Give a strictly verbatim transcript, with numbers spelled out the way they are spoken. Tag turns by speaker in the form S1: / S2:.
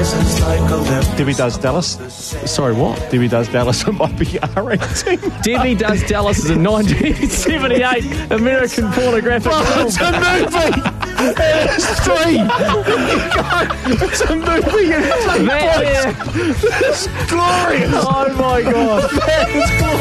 S1: Debbie Does Dallas.
S2: Sorry, what?
S1: Debbie Does Dallas. It might be R eighteen.
S2: Debbie Does Dallas is a nineteen seventy-eight American pornographic
S1: Oh,
S2: film.
S1: it's a movie. It's three. It's a movie. And it's
S2: That, yeah.
S1: It's glorious.
S2: Oh my God.
S1: It's glorious.